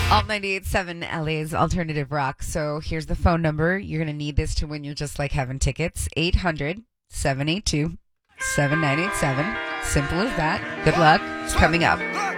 Alt 98.7 LA's alternative rock. So here's the phone number. You're going to need this to win your Just Like Heaven tickets. 800-782-7987. Simple as that. Good luck. Coming up.